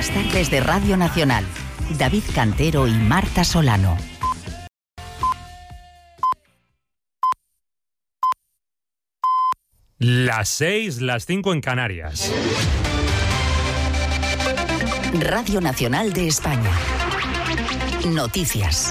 Las tardes de Radio Nacional. David Cantero y Marta Solano. Las 6, las 5 en Canarias. Radio Nacional de España. Noticias.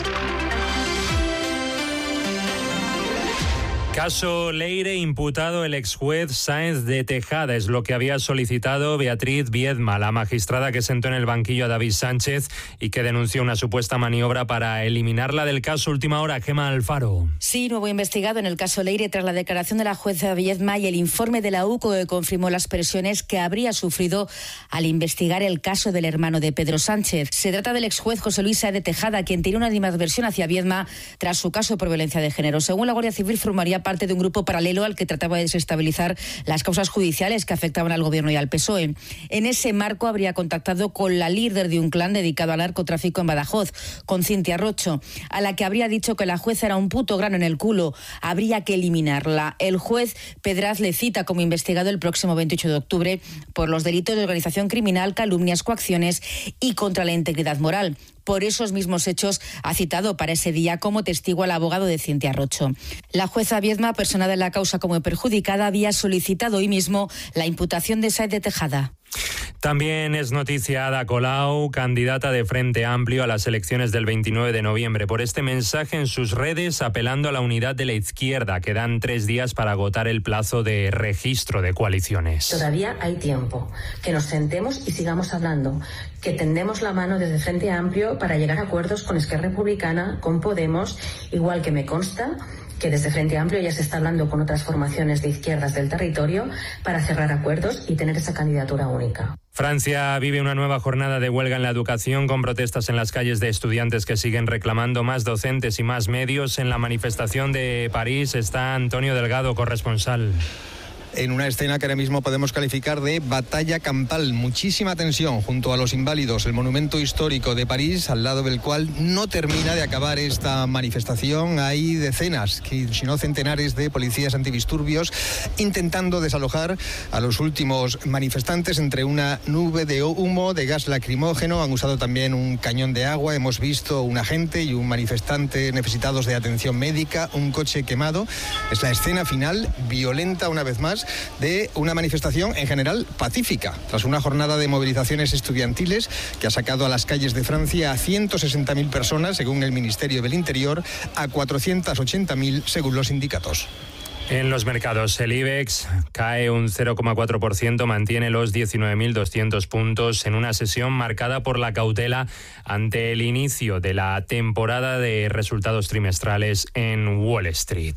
Caso Leire, imputado el exjuez Sáenz de Tejada. Es lo que había solicitado Beatriz Viedma, la magistrada que sentó en el banquillo a David Sánchez y que denunció una supuesta maniobra para eliminarla del caso. Última hora, Gemma Alfaro. Sí, nuevo investigado en el caso Leire tras la declaración de la jueza Viedma y el informe de la UCO que confirmó las presiones que habría sufrido al investigar el caso del hermano de Pedro Sánchez. Se trata del exjuez José Luis Sáenz de Tejada, quien tiene una animadversión hacia Viedma tras su caso por violencia de género. Según la Guardia Civil, formaría parte de un grupo paralelo al que trataba de desestabilizar las causas judiciales que afectaban al Gobierno y al PSOE. En ese marco habría contactado con la líder de un clan dedicado al narcotráfico en Badajoz, con Cintia Rocho, a la que habría dicho que la jueza era un puto grano en el culo, habría que eliminarla. El juez Pedraz le cita como investigado el próximo 28 de octubre por los delitos de organización criminal, calumnias, coacciones y contra la integridad moral. Por esos mismos hechos ha citado para ese día como testigo al abogado de Cintia Rocho. La jueza Viedma, personada en la causa como perjudicada, había solicitado hoy mismo la imputación de Sáenz de Tejada. También es noticia Ada Colau, candidata de Frente Amplio a las elecciones del 29 de noviembre, por este mensaje en sus redes apelando a la unidad de la izquierda. Quedan 3 días para agotar el plazo de registro de coaliciones. Todavía hay tiempo. Que nos sentemos y sigamos hablando. Que tendemos la mano desde Frente Amplio para llegar a acuerdos con Esquerra Republicana, con Podemos, igual que me consta que desde Frente Amplio ya se está hablando con otras formaciones de izquierdas del territorio para cerrar acuerdos y tener esa candidatura única. Francia vive una nueva jornada de huelga en la educación con protestas en las calles de estudiantes que siguen reclamando más docentes y más medios. En la manifestación de París está Antonio Delgado, corresponsal. En una escena que ahora mismo podemos calificar de batalla campal. Muchísima tensión junto a los Inválidos, el monumento histórico de París, al lado del cual no termina de acabar esta manifestación. Hay decenas, si no centenares, de policías antidisturbios intentando desalojar a los últimos manifestantes entre una nube de humo, de gas lacrimógeno. Han usado también un cañón de agua. Hemos visto un agente y un manifestante necesitados de atención médica, un coche quemado. Es la escena final, violenta una vez más, de una manifestación en general pacífica, tras una jornada de movilizaciones estudiantiles que ha sacado a las calles de Francia a 160.000 personas, según el Ministerio del Interior, a 480.000 según los sindicatos. En los mercados, el IBEX cae un 0,4%, mantiene los 19.200 puntos en una sesión marcada por la cautela ante el inicio de la temporada de resultados trimestrales en Wall Street.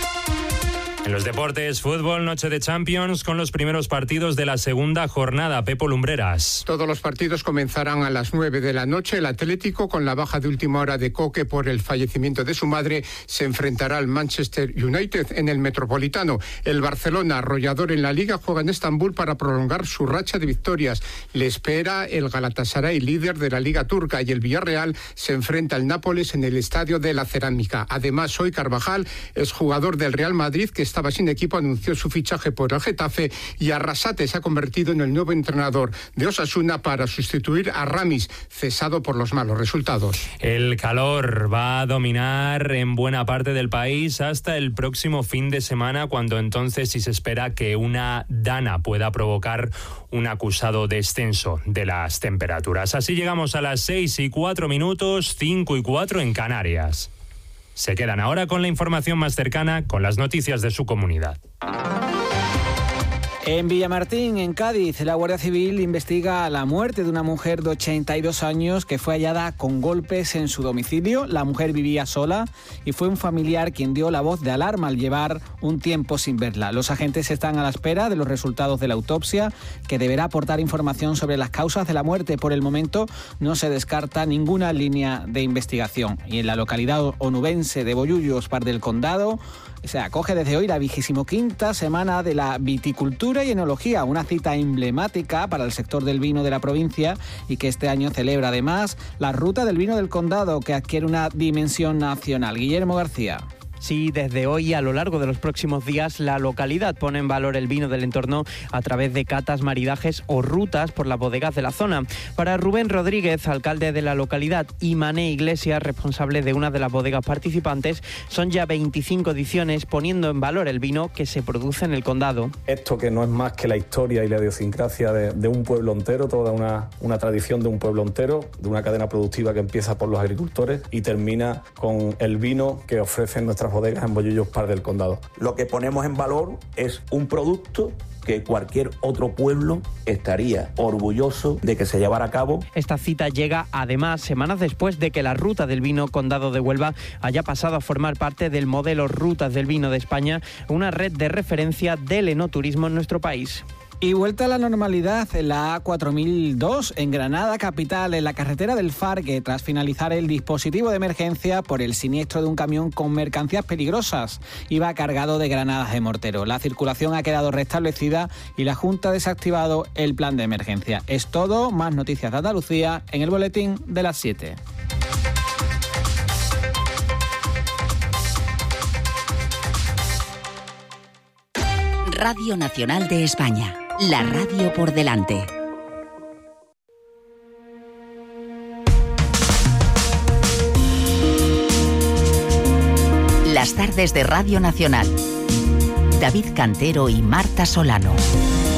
En los deportes, fútbol, noche de Champions con los primeros partidos de la segunda jornada. Pepo Lumbreras. Todos los partidos comenzarán a las 9 de la noche. El Atlético, con la baja de última hora de Coque por el fallecimiento de su madre, se enfrentará al Manchester United en el Metropolitano. El Barcelona, arrollador en la Liga, juega en Estambul para prolongar su racha de victorias. Le espera el Galatasaray, líder de la Liga Turca, y el Villarreal se enfrenta al Nápoles en el Estadio de la Cerámica. Además, hoy Carvajal, exjugador del Real Madrid, que estaba sin equipo, anunció su fichaje por el Getafe, y Arrasate se ha convertido en el nuevo entrenador de Osasuna para sustituir a Ramis, cesado por los malos resultados. El calor va a dominar en buena parte del país hasta el próximo fin de semana, cuando entonces sí se espera que una dana pueda provocar un acusado descenso de las temperaturas. Así llegamos a las 6:04, 5:04 en Canarias. Se quedan ahora con la información más cercana, con las noticias de su comunidad. En Villamartín, en Cádiz, la Guardia Civil investiga la muerte de una mujer de 82 años que fue hallada con golpes en su domicilio. La mujer vivía sola y fue un familiar quien dio la voz de alarma al llevar un tiempo sin verla. Los agentes están a la espera de los resultados de la autopsia, que deberá aportar información sobre las causas de la muerte. Por el momento no se descarta ninguna línea de investigación. Y en la localidad onubense de Bollullos, Par del Condado, se acoge desde hoy la 25ª Semana de la Viticultura y Enología, una cita emblemática para el sector del vino de la provincia y que este año celebra además la Ruta del Vino del Condado, que adquiere una dimensión nacional. Guillermo García. Sí, desde hoy a lo largo de los próximos días la localidad pone en valor el vino del entorno a través de catas, maridajes o rutas por las bodegas de la zona. Para Rubén Rodríguez, alcalde de la localidad, y Mané Iglesias, responsable de una de las bodegas participantes, son ya 25 ediciones poniendo en valor el vino que se produce en el condado. Esto que no es más que la historia y la idiosincrasia de un pueblo entero, toda una tradición de un pueblo entero, de una cadena productiva que empieza por los agricultores y termina con el vino que ofrecen nuestras bodegas en Bollullos Par del Condado. Lo que ponemos en valor es un producto que cualquier otro pueblo estaría orgulloso de que se llevara a cabo. Esta cita llega además semanas después de que la Ruta del Vino Condado de Huelva haya pasado a formar parte del modelo Rutas del Vino de España, una red de referencia del enoturismo en nuestro país. Y vuelta a la normalidad en la A4002 en Granada capital, en la carretera del Fargue, tras finalizar el dispositivo de emergencia por el siniestro de un camión con mercancías peligrosas. Iba cargado de granadas de mortero. La circulación ha quedado restablecida y la Junta ha desactivado el plan de emergencia. Es todo, más noticias de Andalucía en el boletín de las 7. Radio Nacional de España. La radio por delante. Las tardes de Radio Nacional. David Cantero y Marta Solano.